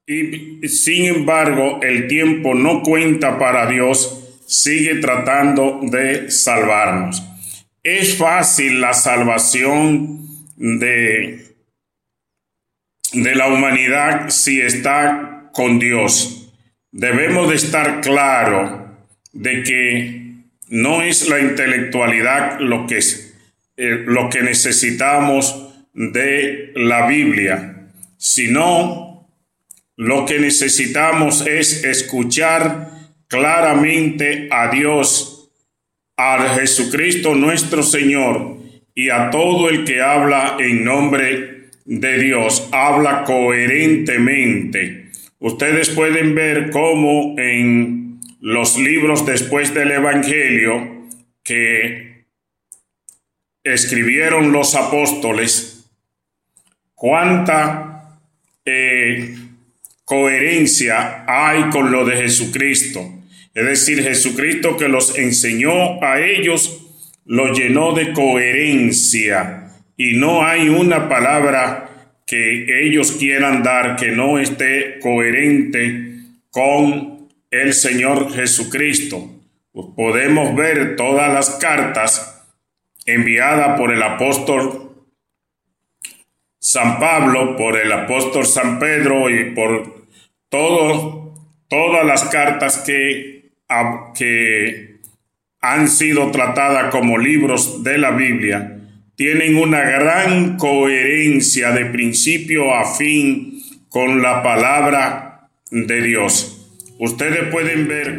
y sin embargo el tiempo no cuenta para Dios, sigue tratando de salvarnos. Es fácil la salvación de la humanidad si está con Dios. Debemos de estar claro de que no es la intelectualidad lo que necesitamos de la Biblia, sino lo que necesitamos es escuchar claramente a Dios, a Jesucristo nuestro Señor, y a todo el que habla en nombre de Dios, habla coherentemente. Ustedes pueden ver cómo en los libros después del Evangelio que escribieron los apóstoles, cuánta coherencia hay con lo de Jesucristo. Es decir, Jesucristo que los enseñó a ellos, lo llenó de coherencia, y no hay una palabra que ellos quieran dar que no esté coherente con el Señor Jesucristo. Podemos ver todas las cartas enviadas por el apóstol San Pablo, por el apóstol San Pedro y por todas las cartas que han sido tratadas como libros de la Biblia, tienen una gran coherencia de principio a fin con la palabra de Dios. Ustedes pueden ver